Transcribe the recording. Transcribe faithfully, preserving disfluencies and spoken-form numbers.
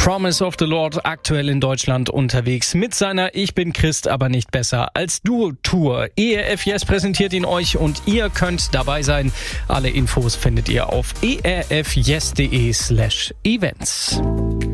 Promise of the Lord, aktuell in Deutschland unterwegs mit seiner Ich bin Christ, aber nicht besser als du Tour. E R F Yes präsentiert ihn euch und ihr könnt dabei sein. Alle Infos findet ihr auf erfyes.de slash events.